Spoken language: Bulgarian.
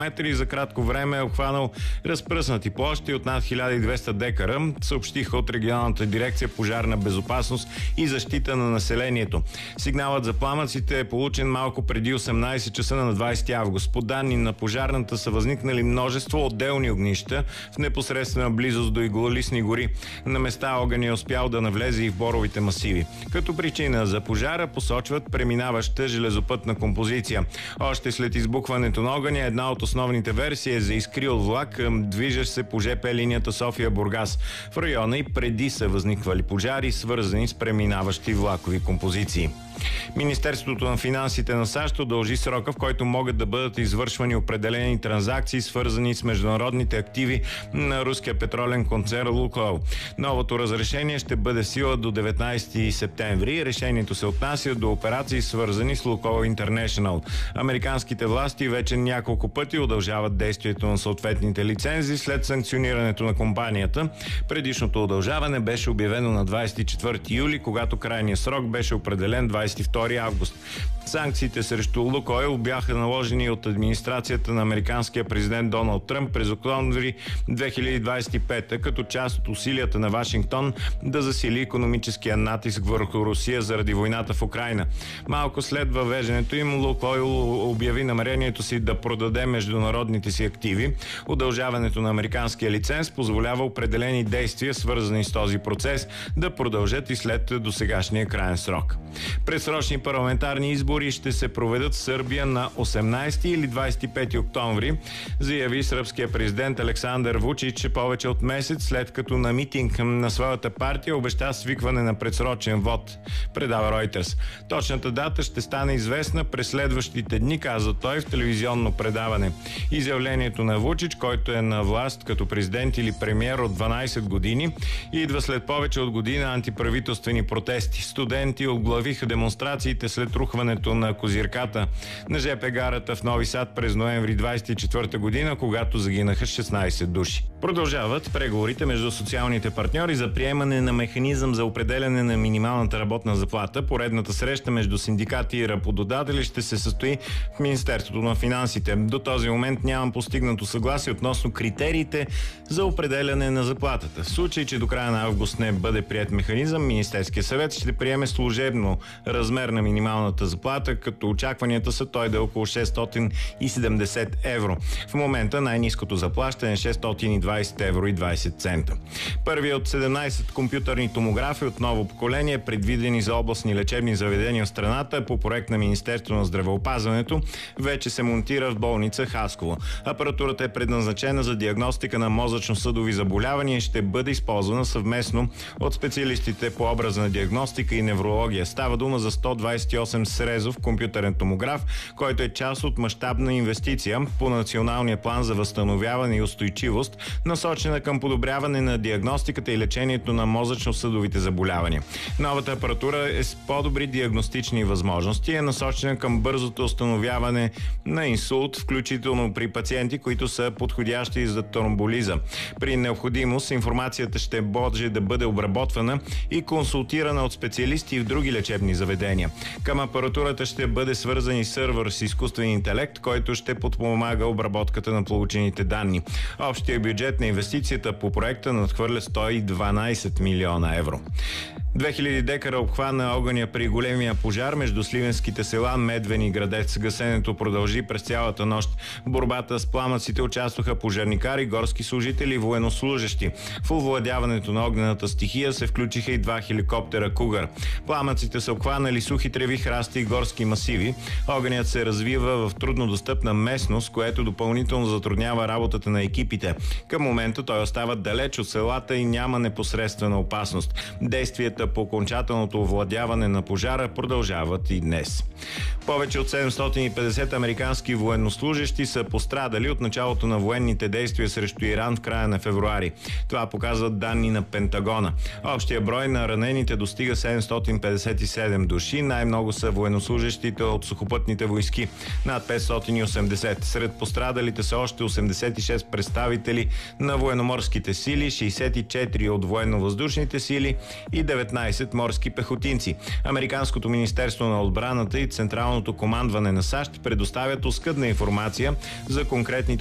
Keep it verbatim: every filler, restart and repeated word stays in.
метри за кратко време е обхванал разпръснати площи от над хиляда и двеста декара, съобщиха от регионалната дирекция пожарна безопасност и защита на населението. Сигналът за пламъците е получен малко преди осемнайсет часа на двайсети август. По данни на пожарната са възникнали множество отделни огнища в непосредствена близост до иглолистни гори. На места огън е успял да навлезе и в боровите масиви. Като причина за пожара посочват преминаваща железопътна композиция. Още след избухването на огъня една от основните версии е за изкрил влак, движещ се по ЖП линията София-Бургас. В района и преди са възниквали пожари, свързани с преминаващи влакови композиции. Министерството на финансите на САЩ удължи срока, в който могат да бъдат извършвани определени транзакции, свързани с международните активи на руския петролен концерн Лукойл. Новото разрешение ще бъде в сила до деветнайсети септември. Решението се отнася до операции, свързани с Лукойл Интернешнъл. Американските власти вече няколко пъти удължават действието на съответните лицензи след санкционирането на компанията. Предишното удължаване беше обявено на двайсет и четвърти юли, когато крайният срок беше определен двайсет и втори август. Санкциите срещу Лукойл бяха наложени от администрацията на американския президент Доналд Тръмп през октомври две хиляди двайсет и пета, като част от усилията на Вашингтон да засили икономическия натиск върху Русия заради войната в Украйна. Малко след въвеждането им Лукойл обяви намерението си да продаде международните си активи. Удължаването на американския лиценз позволява определени действия, свързани с този процес, да продължат и след досегашния краен срок. Предсрочни парламентарни избори ще се проведат в Сърбия на осемнайсети или двайсет и пети октомври, заяви сръбския президент Александър Вучич повече от месец след като на митинг на своята партия обеща свикване на предсрочен вод, предава Reuters. Точната дата ще стане известна през следващите дни, каза той в телевизионно предаване. Изявлението на Вучич, който е на власт като президент или премиер от дванайсет години, идва след повече от година антиправителствени протести. Студенти оглавиха демонстрациите след рухването на козирката на ЖП гарата в Нови Сад през ноември двайсет и четвърта година, когато загинаха шестнайсет души. Продължават преговорите между социалните партньори за приемане на механизъм за определяне на минималната работна заплата. Поредната среща между синдикати и работодатели ще се състои в Министерството на финансите. До този момент нямам постигнато съгласие относно критериите за определяне на заплатата. В случай, че до края на август не бъде приет механизъм, Министерския съвет ще приеме служебно размер на минималната заплата, като очакванията са той да е около шестстотин и седемдесет евро. В момента най-ниското заплащане е шестстотин и двайсет евро и двайсет цента. Първият от седемнайсет компютърни томографи от ново поколение, предвидени за областни лечебни заведения в страната по проект на Министерството на здравеопазването, вече се монтира в болница Хасково. Апаратурата е предназначена за диагностика на мозъчно-съдови заболявания и ще бъде използвана съвместно от специалистите по образна диагностика и неврология. Става дума за сто двайсет и осем срезов компютърен томограф, който е част от мащабна инвестиция по националния план за възстановяване и устойчивост, насочена към подобряване на диагностиката и лечението на мозъчно-съдовите заболявания. Новата апаратура е с по-добри диагностични възможности и е насочена към бързото установяване на инсулт, включително при пациенти, които са подходящи за тромболиза. При необходимост информацията ще може да бъде обработвана и консултирана от специалисти в други лечебни заведения. Към апаратурата ще бъде свързан и сървър с изкуствен интелект, който ще подпомага обработката на получените данни. Общия бюджет на инвестицията по проекта надхвърля сто и дванайсет милиона евро. две хиляди декара обхвана огъня при големия пожар между сливенските села Медвен и Градец. Гасенето продължи през цялата нощ. В борбата с пламъците участваха пожарникари, горски служители и военнослужещи. В овладяването на огнената стихия се включиха и два хеликоптера Кугър. Пламъците са обхванали сухи треви, храсти и горски масиви. Огънят се развива в труднодостъпна местност, което допълнително затруднява работата на екипите. Към момента той остава далеч от селата и няма непосредствена опасност. Действията по окончателното овладяване на пожара продължават и днес. Повече от седемстотин и петдесет американски военнослужещи са пострадали от началото на военните действия срещу Иран в края на февруари. Това показват данни на Пентагона. Общия брой на ранените достига седемстотин петдесет и седем души. Най-много са военнослужещите от сухопътните войски – над петстотин и осемдесет. Сред пострадалите са още осемдесет и шест представители на военноморските сили, шейсет и четири от военно-въздушните сили и деветнайсет морски пехотинци. Американското министерство на отбраната и Централното командване на САЩ предоставят оскъдна информация за конкретните